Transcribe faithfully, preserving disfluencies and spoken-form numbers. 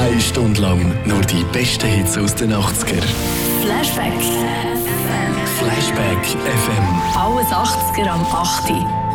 Eine Stunde lang nur die besten Hits aus den achtziger. Flashback. Flashback F M. Alles achtziger am acht.